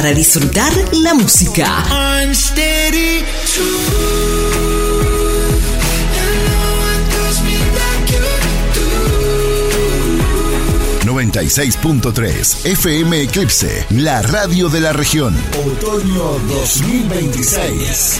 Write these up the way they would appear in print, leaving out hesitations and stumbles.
Para disfrutar la música. 96.3 FM Eclipse, la radio de la región. Otoño 2026.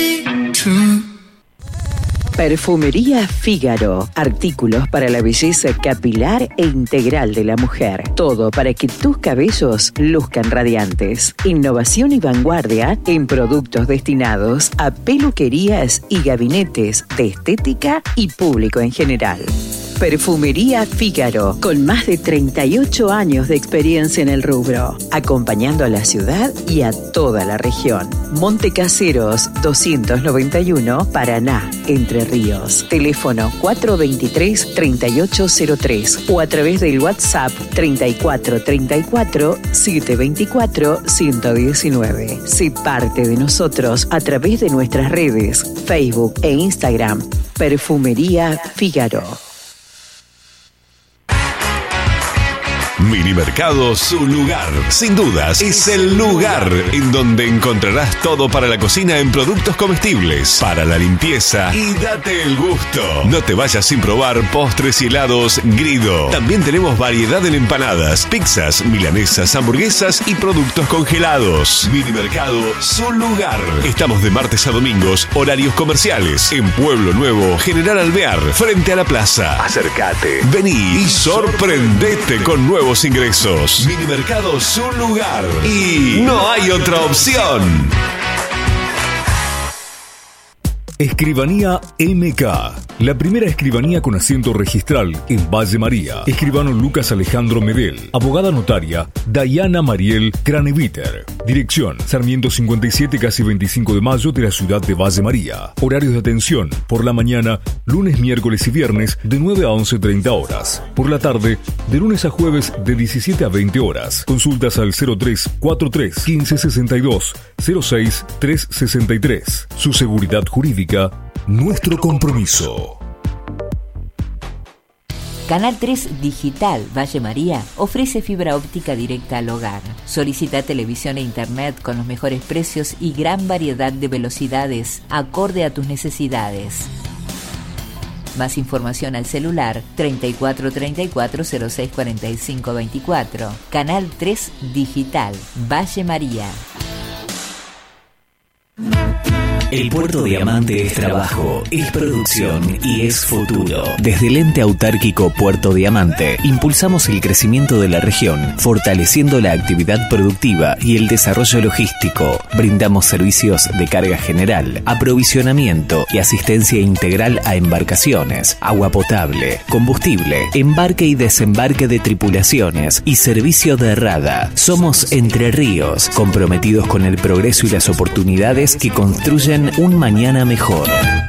Perfumería Fígaro. Artículos para la belleza capilar e integral de la mujer. Todo para que tus cabellos luzcan radiantes. Innovación y vanguardia en productos destinados a peluquerías y gabinetes de estética y público en general. Perfumería Fígaro, con más de 38 años de experiencia en el rubro, acompañando a la ciudad y a toda la región. Montecaseros 291, Paraná, Entre Ríos. Teléfono 423-3803 o a través del WhatsApp 3434-724-119. Sé parte de nosotros a través de nuestras redes, Facebook e Instagram. Perfumería Fígaro. Minimercado Su Lugar. Sin dudas, es el lugar en donde encontrarás todo para la cocina en productos comestibles, para la limpieza y date el gusto. No te vayas sin probar postres y helados Grido. También tenemos variedad en empanadas, pizzas, milanesas, hamburguesas y productos congelados. Minimercado Su Lugar. Estamos de martes a domingos, horarios comerciales. En Pueblo Nuevo, General Alvear, frente a la plaza. Acércate, vení y sorprendete con nuevos ingresos. Minimercado Su Lugar. Y no hay otra opción. Escribanía MK, la primera escribanía con asiento registral en Valle María. Escribano Lucas Alejandro Medel. Abogada notaria Dayana Mariel Craneviter. Dirección Sarmiento 57, casi 25 de mayo de la ciudad de Valle María. Horarios de atención: por la mañana, lunes, miércoles y viernes de 9 a 11:30 horas. Por la tarde, de lunes a jueves de 17 a 20 horas. Consultas al 0343 1562 06 363. Su seguridad jurídica, nuestro compromiso. Canal 3 Digital Valle María ofrece fibra óptica directa al hogar. Solicita televisión e internet con los mejores precios y gran variedad de velocidades acorde a tus necesidades. Más información al celular 3434 06 45 24. Canal 3 Digital Valle María. El Puerto Diamante es trabajo, es producción y es futuro. Desde el ente autárquico Puerto Diamante, impulsamos el crecimiento de la región, fortaleciendo la actividad productiva y el desarrollo logístico. Brindamos servicios de carga general, aprovisionamiento y asistencia integral a embarcaciones, agua potable, combustible, embarque y desembarque de tripulaciones y servicio de rada. Somos Entre Ríos, comprometidos con el progreso y las oportunidades que construyen un mañana mejor.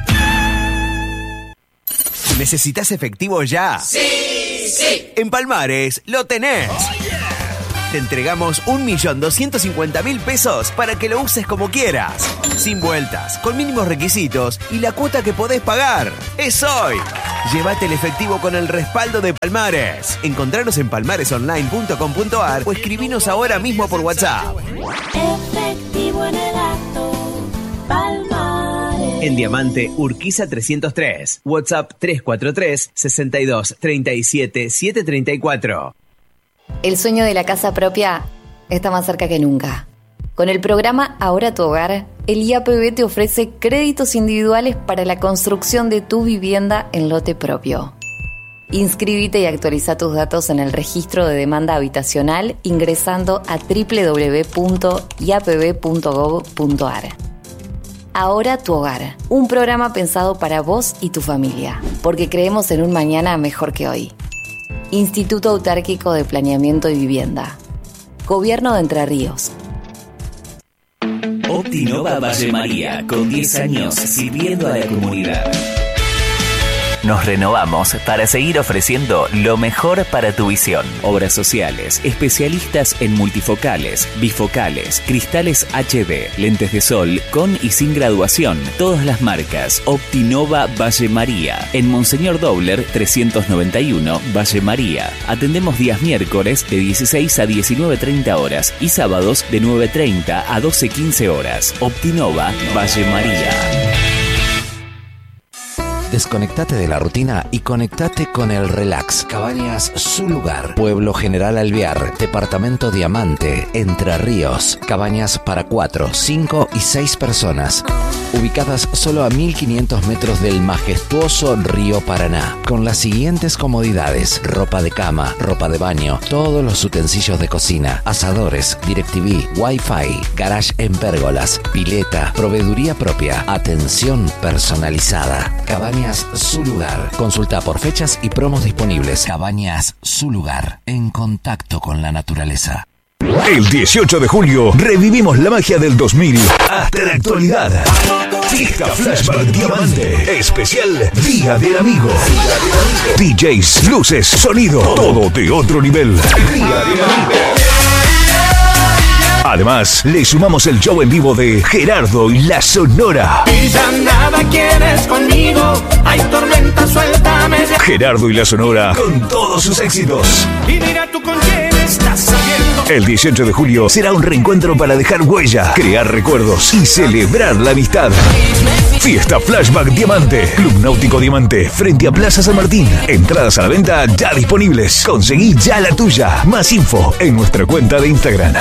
¿Necesitas efectivo ya? ¡Sí! ¡Sí! En Palmares lo tenés. Oh, yeah. Te entregamos 1.250.000 pesos para que lo uses como quieras. Sin vueltas, con mínimos requisitos y la cuota que podés pagar. ¡Es hoy! Llévate el efectivo con el respaldo de Palmares. Encontranos en palmaresonline.com.ar o escribinos ahora mismo por WhatsApp. Efectivo en el acto. Palmares. En Diamante, Urquiza 303. WhatsApp 343 62 37 734. El sueño de la casa propia está más cerca que nunca. Con el programa Ahora tu Hogar, el IAPB te ofrece créditos individuales para la construcción de tu vivienda en lote propio. Inscríbete y actualiza tus datos en el registro de demanda habitacional ingresando a www.iapb.gov.ar. Ahora tu Hogar, un programa pensado para vos y tu familia, porque creemos en un mañana mejor que hoy. Instituto Autárquico de Planeamiento y Vivienda. Gobierno de Entre Ríos. Optinova Valle María, con 10 años sirviendo a la comunidad. Nos renovamos para seguir ofreciendo lo mejor para tu visión. Obras sociales, especialistas en multifocales, bifocales, cristales HD, lentes de sol con y sin graduación. Todas las marcas. Optinova Valle María. En Monseñor Dobler 391 Valle María. Atendemos días miércoles de 16 a 19:30 horas y sábados de 9:30 a 12:15 horas. Optinova Valle María. Desconectate de la rutina y conectate con el relax. Cabañas Su Lugar. Pueblo General Alvear. Departamento Diamante. Entre Ríos. Cabañas para 4, 5 y 6 personas. Ubicadas solo a 1500 metros del majestuoso río Paraná. Con las siguientes comodidades: ropa de cama, ropa de baño, todos los utensilios de cocina, asadores, DirecTV, Wi-Fi, garage en pérgolas, pileta, proveeduría propia, atención personalizada. Cabañas Su Lugar. Consulta por fechas y promos disponibles. Cabañas Su Lugar. En contacto con la naturaleza. El 18 de julio revivimos la magia del 2000 hasta la actualidad. Fiesta Flashback Diamante. Especial Día del Amigo. DJs, luces, sonido, todo de otro nivel. Día del Amigo. Además, le sumamos el show en vivo de Gerardo y la Sonora. Y ya nada quieres conmigo, hay tormenta, suéltame. Gerardo y la Sonora con todos sus éxitos. Y mira tú con quién estás saliendo. El 18 de julio será un reencuentro para dejar huella, crear recuerdos y celebrar la amistad. Fiesta Flashback Diamante. Club Náutico Diamante, frente a Plaza San Martín. Entradas a la venta ya disponibles. Conseguí ya la tuya. Más info en nuestra cuenta de Instagram.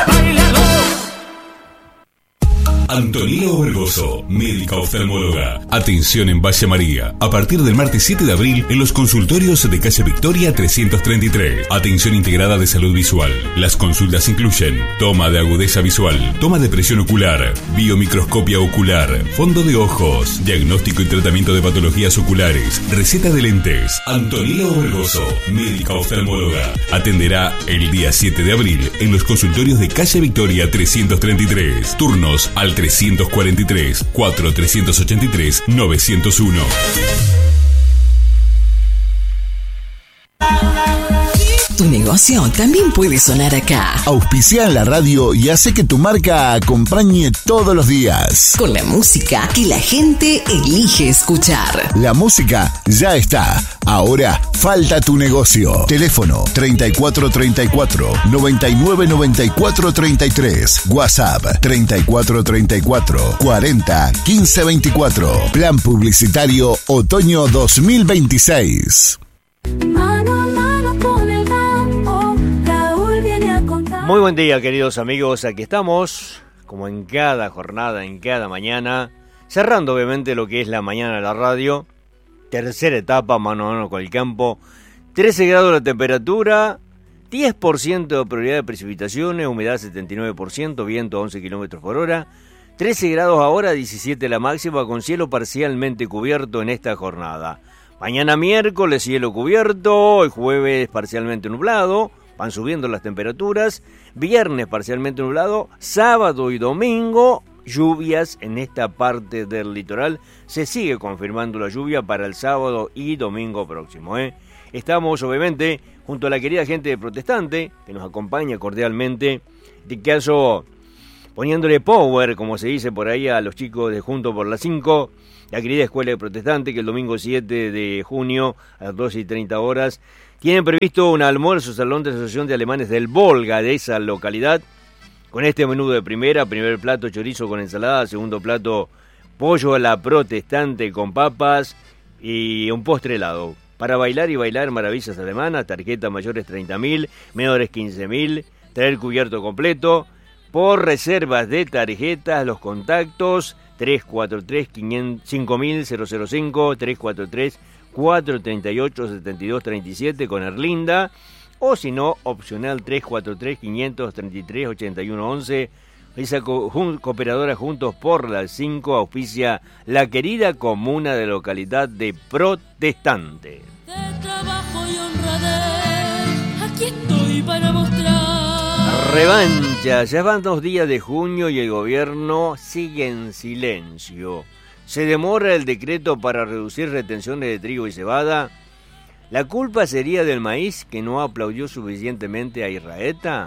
Antonio Vergoso, médica oftalmóloga. Atención en Valle María. A partir del martes 7 de abril en los consultorios de calle Victoria 333. Atención integrada de salud visual. Las consultas incluyen toma de agudeza visual, toma de presión ocular, biomicroscopia ocular, fondo de ojos, diagnóstico y tratamiento de patologías oculares, receta de lentes. Antonio Vergoso, médica oftalmóloga. Atenderá el día 7 de abril en los consultorios de calle Victoria 333. Turnos al 343 4383 901. Tu negocio también puede sonar acá. Auspicia en la radio y hace que tu marca acompañe todos los días. Con la música que la gente elige escuchar. La música ya está. Ahora falta tu negocio. Teléfono 3434 9994 33. WhatsApp 3434 40 15 24. Plan publicitario otoño 2026. Muy buen día, queridos amigos, aquí estamos, como en cada jornada, en cada mañana, cerrando obviamente lo que es la mañana de la radio, tercera etapa, mano a mano con el campo, 13 grados la temperatura, 10% de probabilidad de precipitaciones, humedad 79%, viento a 11 kilómetros por hora, 13 grados ahora, 17 la máxima, con cielo parcialmente cubierto en esta jornada. Mañana miércoles cielo cubierto, el jueves parcialmente nublado, van subiendo las temperaturas, viernes parcialmente nublado, sábado y domingo lluvias en esta parte del litoral, se sigue confirmando la lluvia para el sábado y domingo próximo. Estamos obviamente junto a la querida gente de Protestante, que nos acompaña cordialmente, de caso poniéndole power, como se dice por ahí, a los chicos de Junto por las 5, la querida Escuela de Protestante, que el domingo 7 de junio a las 12:30 horas tienen previsto un almuerzo salón de la Asociación de Alemanes del Volga de esa localidad, con este menú de primera, primer plato chorizo con ensalada, segundo plato pollo a la Protestante con papas y un postre helado. Para bailar y bailar maravillas alemanas, tarjeta mayores 30.000, menores 15.000, traer cubierto completo. Por reservas de tarjetas, los contactos 343-5005, 343-438-7237 con Erlinda, o si no, opcional 343-533-8111. Esa cooperadora Juntos por las 5 auspicia la querida comuna de localidad de Protestante. De trabajo y honradez, aquí estoy para mostrar. Revancha, ya van 2 días de junio y el gobierno sigue en silencio. ¿Se demora el decreto para reducir retenciones de trigo y cebada? ¿La culpa sería del maíz que no aplaudió suficientemente a Irraeta?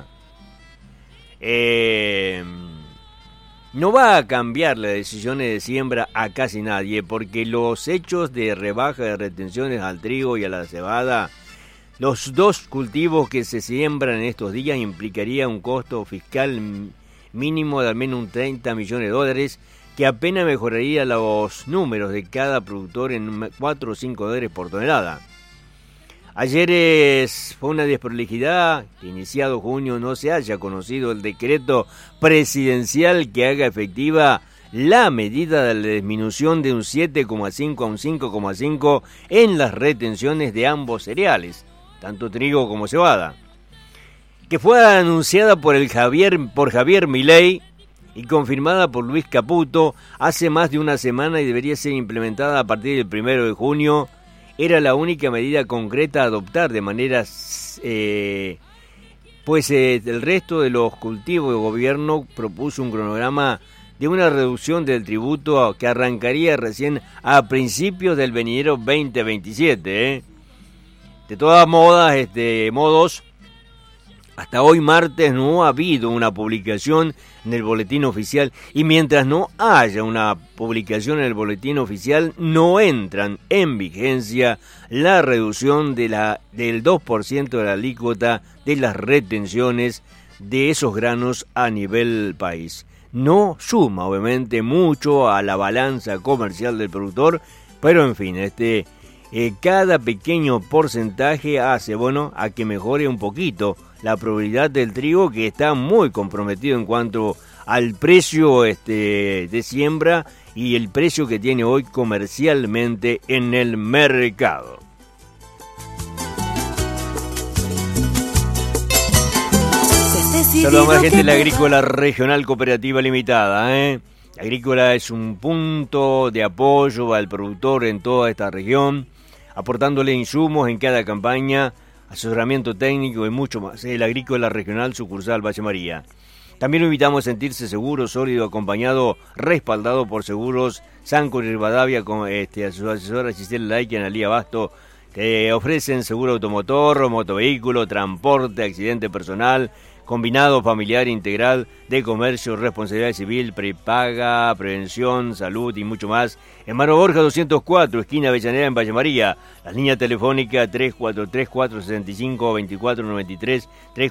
No va a cambiar las decisiones de siembra a casi nadie, porque los hechos de rebaja de retenciones al trigo y a la cebada, los dos cultivos que se siembran en estos días, implicaría un costo fiscal mínimo de al menos un 30 millones de dólares, que apenas mejoraría los números de cada productor en 4 o 5 dólares por tonelada. Ayer fue una desprolijidad que iniciado junio no se haya conocido el decreto presidencial que haga efectiva la medida de la disminución de un 7,5 a un 5,5 en las retenciones de ambos cereales, tanto trigo como cebada, que fue anunciada por Javier Milei y confirmada por Luis Caputo hace más de una semana y debería ser implementada a partir del 1 de junio. Era la única medida concreta a adoptar de manera, el resto de los cultivos de gobierno propuso un cronograma de una reducción del tributo que arrancaría recién a principios del venidero 2027. De todas modos, hasta hoy martes no ha habido una publicación en el boletín oficial, y mientras no haya una publicación en el boletín oficial no entran en vigencia la reducción del 2% de la alícuota de las retenciones de esos granos a nivel país. No suma obviamente mucho a la balanza comercial del productor, pero en fin, cada pequeño porcentaje hace a que mejore un poquito la probabilidad del trigo, que está muy comprometido en cuanto al precio de siembra y el precio que tiene hoy comercialmente en el mercado. Saludos a la gente de la Agrícola Regional Cooperativa Limitada. La Agrícola es un punto de apoyo al productor en toda esta región, aportándole insumos en cada campaña, asesoramiento técnico y mucho más. La Agrícola Regional Sucursal Valle María. También lo invitamos a sentirse seguro, sólido, acompañado, respaldado por Seguros Sancor y Rivadavia, con a su asesora Gisela Laik y Analía Basto. Te ofrecen seguro automotor, motovehículo, transporte, accidente personal, combinado familiar integral, de comercio, responsabilidad civil, prepaga, prevención, salud y mucho más. En Mano Borja 204, esquina Avellaneda en Valle María. Las líneas telefónicas 343-465-2493,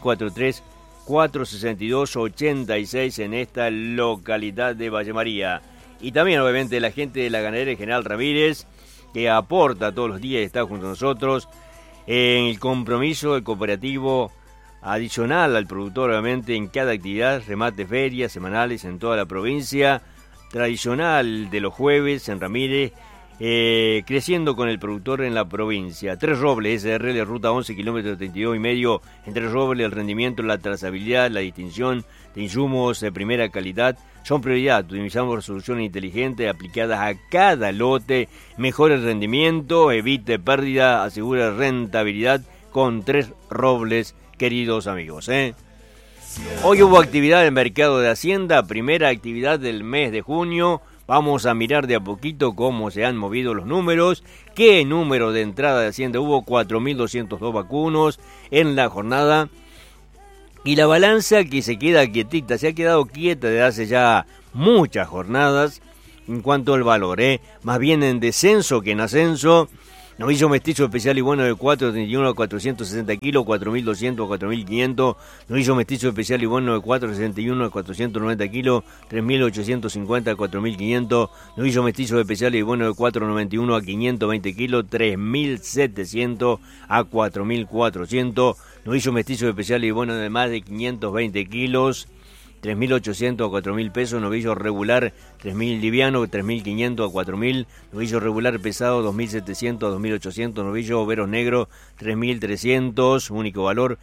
343-462-86 en esta localidad de Valle María. Y también obviamente la gente de la Ganadera General Ramírez, que aporta todos los días y está junto a nosotros en el compromiso del cooperativo adicional al productor, obviamente, en cada actividad, remate, ferias semanales en toda la provincia, tradicional de los jueves en Ramírez, creciendo con el productor en la provincia. Tres Robles, SRL, ruta 11, kilómetros 32,5, en Tres Robles el rendimiento, la trazabilidad, la distinción de insumos de primera calidad son prioridad. Utilizamos soluciones inteligentes aplicadas a cada lote, mejora el rendimiento, evite pérdida, asegura rentabilidad con Tres Robles, queridos amigos. Hoy hubo actividad en el mercado de Hacienda, primera actividad del mes de junio. Vamos a mirar de a poquito cómo se han movido los números. ¿Qué número de entrada de Hacienda hubo? 4.202 vacunos en la jornada. Y la balanza que se queda quietita, se ha quedado quieta desde hace ya muchas jornadas en cuanto al valor, más bien en descenso que en ascenso. Novillo mestizo especial y bueno de 431 a 460 kilos, 4.200 a 4.500. Novillo mestizo especial y bueno de 461 a 490 kilos, 3.850 a 4.500. Novillo mestizo especial y bueno de 491 a 520 kilos, 3.700 a 4.400. Novillo mestizo especial y bueno de más de 520 kilos, 3.800 a 4.000 pesos, novillo regular 3.000 liviano, 3.500 a 4.000, novillo regular pesado 2.700 a 2.800, novillo overos negro 3.300, único valor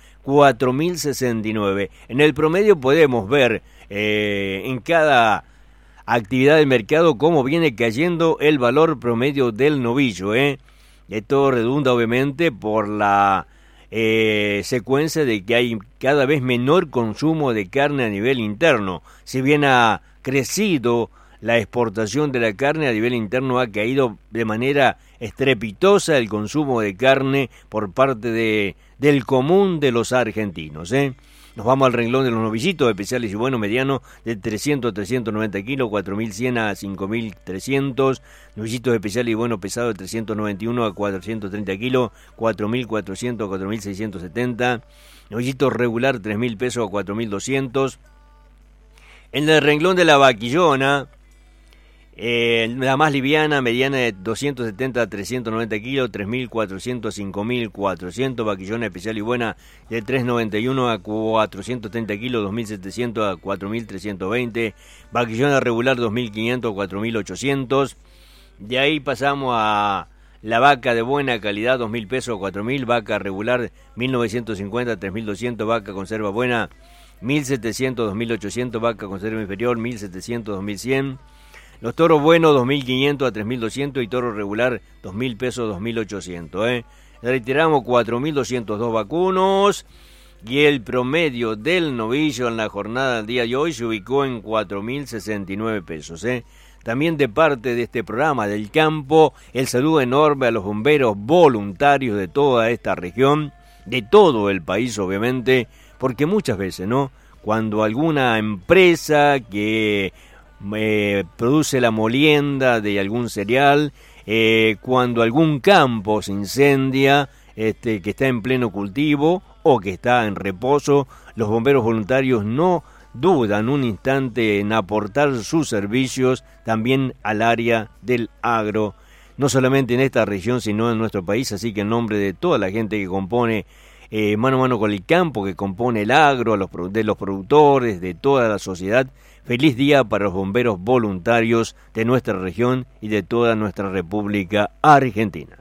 4.069. En el promedio podemos ver en cada actividad del mercado cómo viene cayendo el valor promedio del novillo. Esto redunda obviamente por la secuencia de que hay cada vez menor consumo de carne a nivel interno. Si bien ha crecido la exportación de la carne a nivel interno ha caído de manera estrepitosa el consumo de carne por parte del común de los argentinos, Nos vamos al renglón de los novillitos especiales y buenos medianos de 300 a 390 kilos, 4.100 a 5.300. Novillitos especiales y buenos pesados de 391 a 430 kilos, 4.400 a 4.670. Novillito regular 3.000 pesos a 4.200. En el renglón de la vaquillona, la más liviana, mediana de 270 a 390 kilos, 3.400 a 5.400. Vaquillona especial y buena de 391 a 430 kilos, 2.700 a 4.320. Vaquillona regular 2.500 a 4.800. De ahí pasamos a la vaca de buena calidad, 2.000 pesos a 4.000. Vaca regular 1.950 a 3.200. Vaca conserva buena 1.700 a 2.800. Vaca conserva inferior 1.700 a 2.100. Los toros buenos 2.500 a 3.200 y toro regular 2.000 pesos 2.800. Reiteramos 4.202 vacunos y el promedio del novillo en la jornada del día de hoy se ubicó en 4.069 pesos. También de parte de este programa del campo, el saludo enorme a los bomberos voluntarios de toda esta región, de todo el país obviamente, porque muchas veces, cuando alguna empresa que produce la molienda de algún cereal, cuando algún campo se incendia, que está en pleno cultivo o que está en reposo, los bomberos voluntarios no dudan un instante en aportar sus servicios también al área del agro, no solamente en esta región sino en nuestro país. Así que en nombre de toda la gente que compone mano a mano con el campo, que compone el agro, de los productores, de toda la sociedad, feliz día para los bomberos voluntarios de nuestra región y de toda nuestra República Argentina.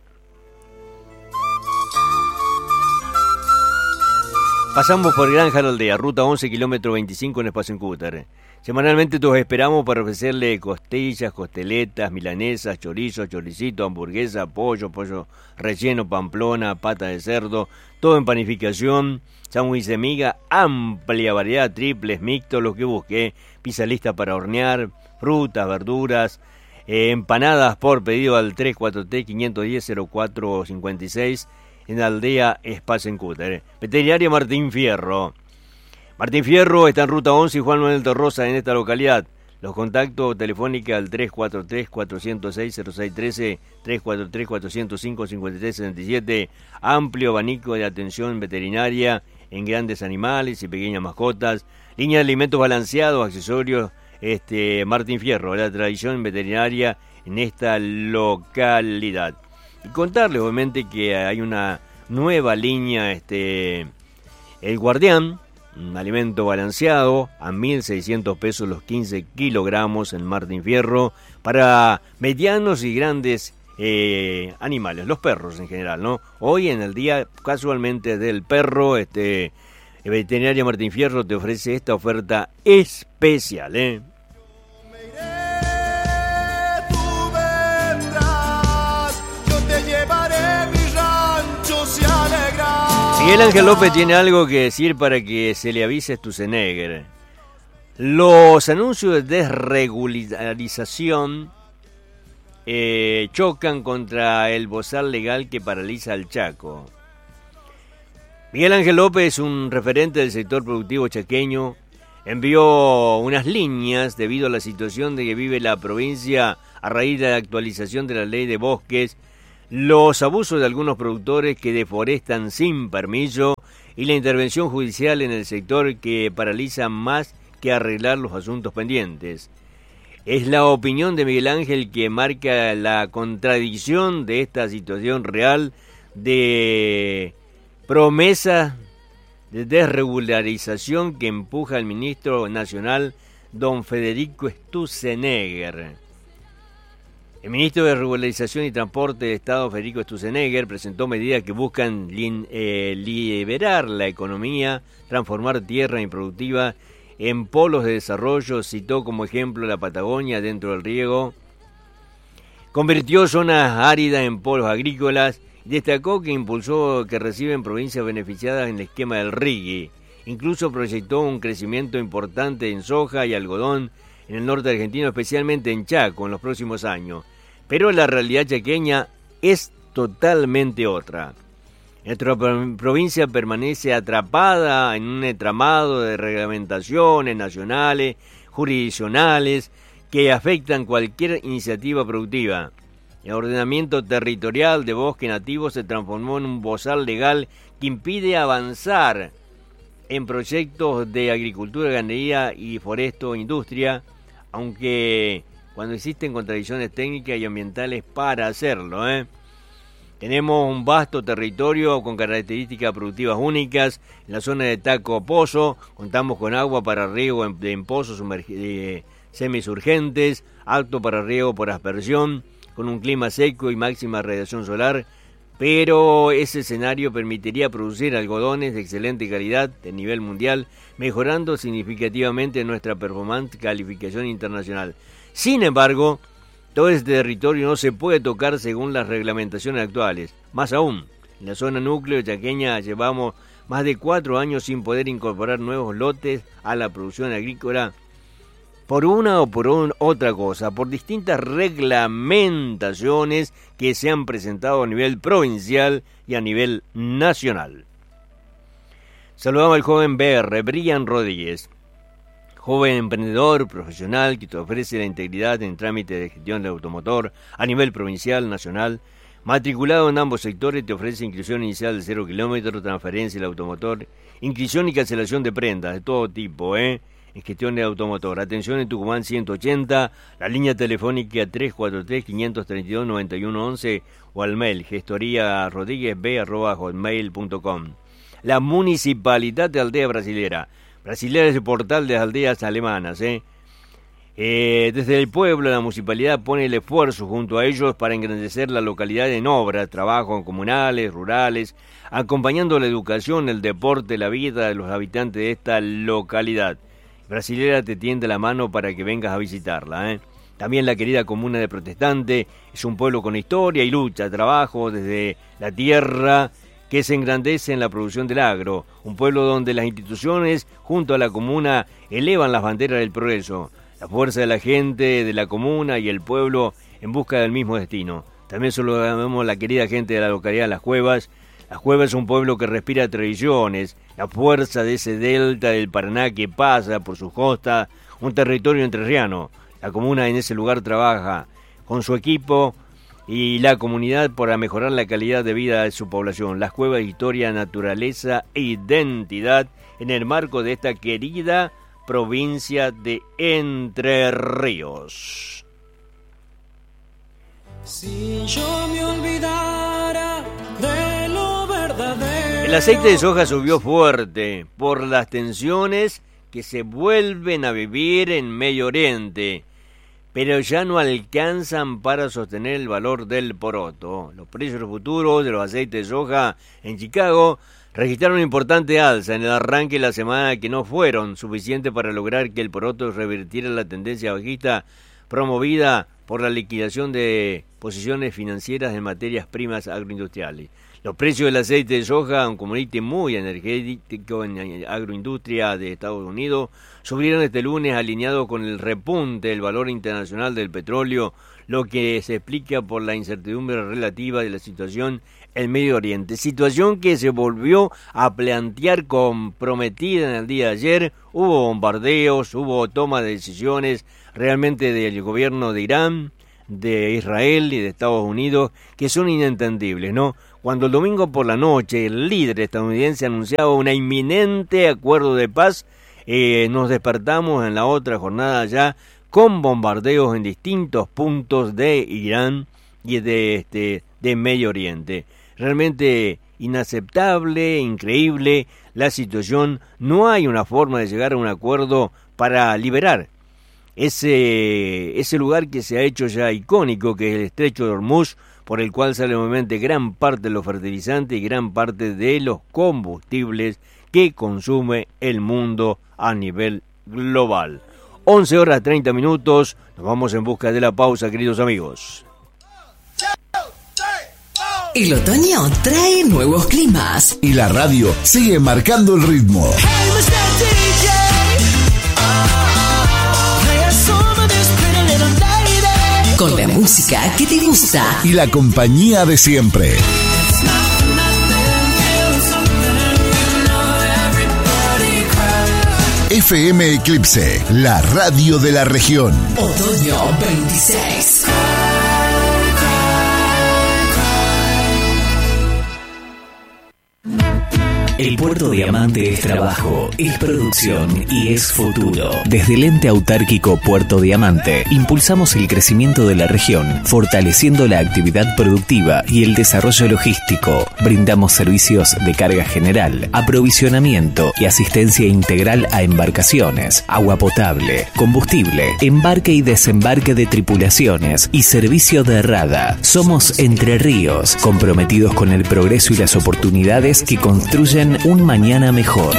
Pasamos por Granja La Aldea, ruta 11, kilómetro 25 en Espacio en Cúter. Semanalmente todos esperamos para ofrecerle costillas, costeletas, milanesas, chorizos, choricito, hamburguesa, pollo relleno, pamplona, pata de cerdo, todo en panificación, sándwich de miga, amplia variedad, triples, mixtos, lo que busque, pizza lista para hornear, frutas, verduras, empanadas por pedido al 343-510-0456 en la aldea Espacio en Cúter. Veterinaria Martín Fierro. Martín Fierro está en ruta 11 y Juan Manuel Torrosa en esta localidad. Los contactos telefónicos al 343-406-0613, 343-405-5367. Amplio abanico de atención veterinaria en grandes animales y pequeñas mascotas. Línea de alimentos balanceados, accesorios. Martín Fierro, la tradición veterinaria en esta localidad. Y contarles obviamente que hay una nueva línea, El Guardián, un alimento balanceado a 1.600 pesos los 15 kilogramos en Martín Fierro para medianos y grandes animales, los perros en general, Hoy en el día casualmente del perro, Veterinaria Martín Fierro te ofrece esta oferta especial, Miguel Ángel López tiene algo que decir para que se le avise a Sturzenegger. Los anuncios de desregularización chocan contra el bozal legal que paraliza al Chaco. Miguel Ángel López, un referente del sector productivo chaqueño, envió unas líneas debido a la situación de que vive la provincia a raíz de la actualización de la ley de bosques, los abusos de algunos productores que deforestan sin permiso y la intervención judicial en el sector que paraliza más que arreglar los asuntos pendientes. Es la opinión de Miguel Ángel que marca la contradicción de esta situación real de promesa de desregularización que empuja el ministro nacional don Federico Sturzenegger. El ministro de Regularización y Transporte de Estado, Federico Sturzenegger, presentó medidas que buscan liberar la economía, transformar tierra improductiva en polos de desarrollo. Citó como ejemplo la Patagonia dentro del riego. Convirtió zonas áridas en polos agrícolas y destacó que impulsó que reciben provincias beneficiadas en el esquema del RIGI. Incluso proyectó un crecimiento importante en soja y algodón en el norte argentino, especialmente en Chaco, en los próximos años. Pero la realidad chaqueña es totalmente otra. Nuestra provincia permanece atrapada en un entramado de reglamentaciones nacionales, jurisdiccionales, que afectan cualquier iniciativa productiva. El ordenamiento territorial de bosque nativo se transformó en un bozal legal que impide avanzar en proyectos de agricultura, ganadería y foresto industria, aunque cuando existen contradicciones técnicas y ambientales para hacerlo, Tenemos un vasto territorio con características productivas únicas. En la zona de Taco Pozo contamos con agua para riego en pozos semisurgentes, apto para riego por aspersión, con un clima seco y máxima radiación solar, pero ese escenario permitiría producir algodones de excelente calidad de nivel mundial, mejorando significativamente nuestra performance calificación internacional. Sin embargo, todo este territorio no se puede tocar según las reglamentaciones actuales. Más aún, en la zona núcleo chaqueña llevamos más de 4 años sin poder incorporar nuevos lotes a la producción agrícola por una o por otra cosa, por distintas reglamentaciones que se han presentado a nivel provincial y a nivel nacional. Saludamos al joven BR, Brian Rodríguez. Joven emprendedor, profesional, que te ofrece la integridad en trámite de gestión de automotor a nivel provincial, nacional. Matriculado en ambos sectores, te ofrece inscripción inicial de 0 kilómetros, transferencia del automotor, inscripción y cancelación de prendas de todo tipo, en gestión de automotor. Atención en Tucumán 180, la línea telefónica 343-532-9111 o al mail gestoriarodríguezb@hotmail.com. La Municipalidad de Aldea Brasilera. Brasilera es el portal de las aldeas alemanas. Desde el pueblo, la municipalidad pone el esfuerzo junto a ellos para engrandecer la localidad en obras, trabajos comunales, rurales, acompañando la educación, el deporte, la vida de los habitantes de esta localidad. Brasilera te tiende la mano para que vengas a visitarla. También la querida comuna de Protestante es un pueblo con historia y lucha, trabajo desde la tierra, que se engrandece en la producción del agro, un pueblo donde las instituciones junto a la comuna elevan las banderas del progreso, la fuerza de la gente de la comuna y el pueblo en busca del mismo destino. También saludamos a la querida gente de la localidad de Las Cuevas. Las Cuevas es un pueblo que respira tradiciones, la fuerza de ese delta del Paraná que pasa por su costa, un territorio entrerriano. La comuna en ese lugar trabaja con su equipo y la comunidad para mejorar la calidad de vida de su población. Las Cuevas, historia, naturaleza e identidad en el marco de esta querida provincia de Entre Ríos. Si yo me olvidara de lo verdadero. El aceite de soja subió fuerte por las tensiones que se vuelven a vivir en Medio Oriente, pero ya no alcanzan para sostener el valor del poroto. Los precios futuros de los aceites de soja en Chicago registraron una importante alza en el arranque de la semana, que no fueron suficientes para lograr que el poroto revirtiera la tendencia bajista promovida por la liquidación de posiciones financieras en materias primas agroindustriales. Los precios del aceite de soja, un commodity muy energético en agroindustria de Estados Unidos, subieron este lunes alineado con el repunte del valor internacional del petróleo, lo que se explica por la incertidumbre relativa de la situación en Medio Oriente. Situación que se volvió a plantear comprometida en el día de ayer. Hubo bombardeos, hubo toma de decisiones realmente del gobierno de Irán, de Israel y de Estados Unidos, que son inentendibles, ¿no? Cuando el domingo por la noche el líder estadounidense anunciaba un inminente acuerdo de paz, nos despertamos en la otra jornada ya con bombardeos en distintos puntos de Irán y de Medio Oriente. Realmente inaceptable, increíble la situación. No hay una forma de llegar a un acuerdo para liberar ese lugar que se ha hecho ya icónico, que es el Estrecho de Hormuz, por el cual sale obviamente gran parte de los fertilizantes y gran parte de los combustibles que consume el mundo a nivel global. 11 horas 30 minutos, nos vamos en busca de la pausa, queridos amigos. El otoño trae nuevos climas. Y la radio sigue marcando el ritmo. Hey, Mr. DJ. Play a song. música que te gusta y la compañía de siempre. FM Eclipse, la radio de la región. Otoño 26. El Puerto Diamante es trabajo, es producción y es futuro. Desde el ente autárquico Puerto Diamante, impulsamos el crecimiento de la región, fortaleciendo la actividad productiva y el desarrollo logístico. Brindamos servicios de carga general, aprovisionamiento y asistencia integral a embarcaciones, agua potable, combustible, embarque y desembarque de tripulaciones y servicio de rada. Somos Entre Ríos, comprometidos con el progreso y las oportunidades que construyen un mañana mejor.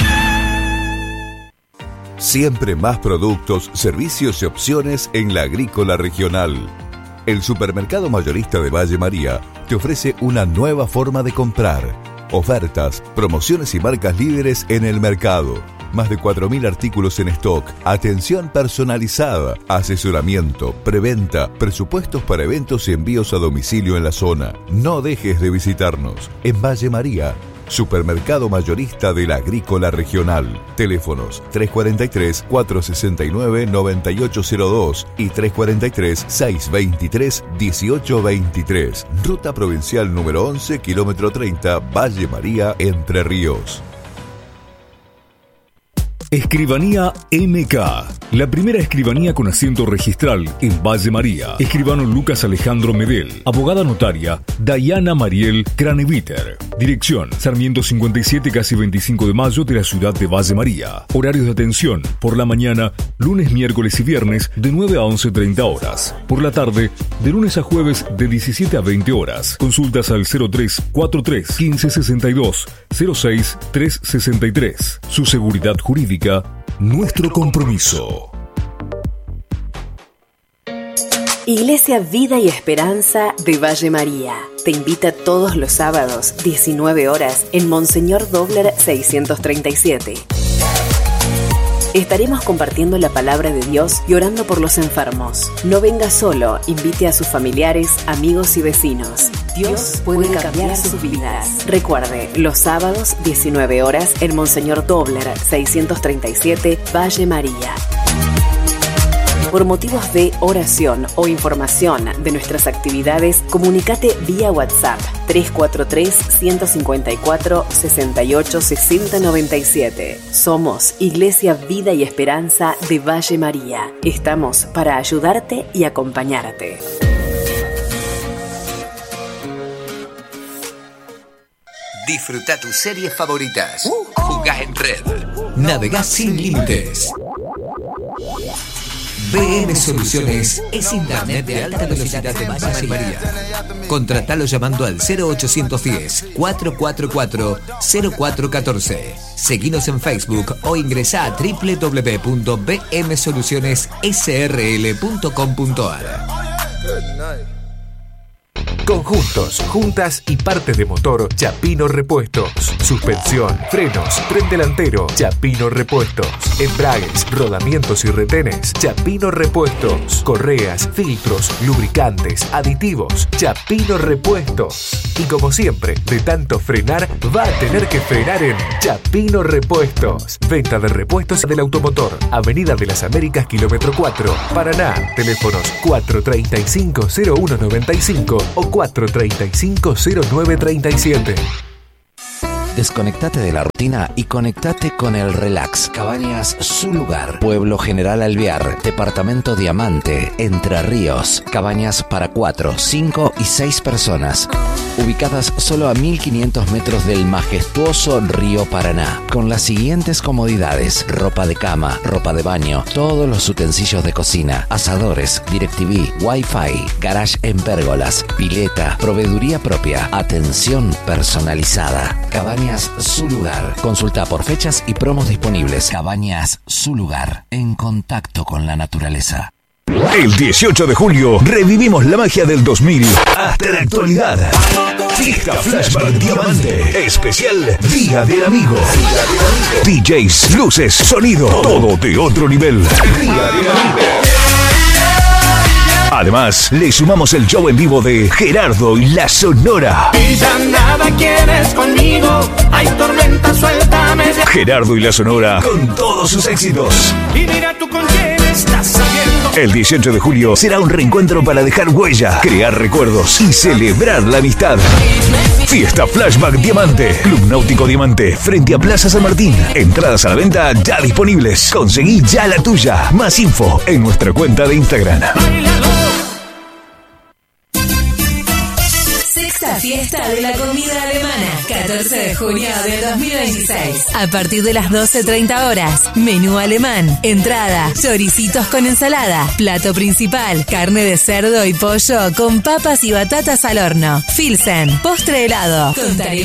Siempre más productos, servicios y opciones en la Agrícola Regional. El supermercado mayorista de Valle María te ofrece una nueva forma de comprar. Ofertas, promociones y marcas líderes en el mercado. Más de 4.000 artículos en stock, atención personalizada, asesoramiento, preventa, presupuestos para eventos y envíos a domicilio en la zona. No dejes de visitarnos. En Valle María, supermercado mayorista de la Agrícola Regional. Teléfonos 343-469-9802 y 343-623-1823. Ruta provincial número 11, kilómetro 30, Valle María, Entre Ríos. Escribanía MK, la primera escribanía con asiento registral en Valle María. Escribano Lucas Alejandro Medel. Abogada notaria Dayana Mariel Craneviter. Dirección Sarmiento 57, casi 25 de mayo de la ciudad de Valle María. Horarios de atención: por la mañana, lunes, miércoles y viernes de 9 a 11:30 horas. Por la tarde, de lunes a jueves de 17 a 20 horas. Consultas al 0343 1562 06 363. Su seguridad jurídica, nuestro compromiso. Iglesia Vida y Esperanza de Valle María te invita todos los sábados, 19 horas, en Monseñor Dobler 637. Estaremos compartiendo la palabra de Dios y orando por los enfermos. No venga solo, invite a sus familiares, amigos y vecinos. Dios puede cambiar sus vidas. Recuerde, los sábados, 19 horas, en Monseñor Dobler 637, Valle María. Por motivos de oración o información de nuestras actividades, comunícate vía WhatsApp 343-154-68-6097. Somos Iglesia Vida y Esperanza de Valle María. Estamos para ayudarte y acompañarte. Disfruta tus series favoritas. Jugá en red. Navegá sin límites. BM Soluciones es internet de alta velocidad de Valle María. Contratalo llamando al 0810-444-0414. Seguinos en Facebook o ingresá a www.bmsolucionessrl.com.ar. Conjuntos, juntas y partes de motor, Chapino Repuestos. Suspensión, frenos, tren delantero, Chapino Repuestos. Embragues, rodamientos y retenes, Chapino Repuestos. Correas, filtros, lubricantes, aditivos, Chapino Repuestos. Y como siempre, de tanto frenar, va a tener que frenar en Chapino Repuestos. Venta de repuestos del automotor. Avenida de las Américas, kilómetro 4, Paraná. Teléfonos 435-0195 o 435-0937. Desconectate de la rutina y conectate con el relax. Cabañas Su Lugar. Pueblo General Alvear. Departamento Diamante. Entre Ríos. Cabañas para 4, 5 y 6 personas. Ubicadas solo a 1500 metros del majestuoso río Paraná. Con las siguientes comodidades: ropa de cama, ropa de baño, todos los utensilios de cocina, asadores, DirecTV, Wi-Fi, garage en pérgolas, pileta, proveeduría propia, atención personalizada. Cabañas Su Lugar. Consulta por fechas y promos disponibles. Cabañas Su Lugar. En contacto con la naturaleza. El 18 de julio revivimos la magia del 2000 hasta la actualidad. Fiesta Flashback Diamante. Especial Día del Amigo. DJs, luces, sonido. Todo de otro nivel. Día del Amigo. Además, le sumamos el show en vivo de Gerardo y la Sonora. Y ya nada quieres conmigo, hay tormenta, suéltame. Gerardo y la Sonora con todos sus éxitos. Y mira tú con quién estás saliendo. El 18 de julio será un reencuentro para dejar huella, crear recuerdos y celebrar la amistad. Fiesta Flashback Diamante, Club Náutico Diamante, frente a Plaza San Martín. Entradas a la venta ya disponibles. Conseguí ya la tuya. Más info en nuestra cuenta de Instagram. Sexta fiesta de la comida alemana, 14 de junio del 2026. A partir de las 12:30 horas, menú alemán, entrada, choricitos con ensalada, plato principal, carne de cerdo y pollo con papas y batatas al horno, Filsen, postre helado, contaremos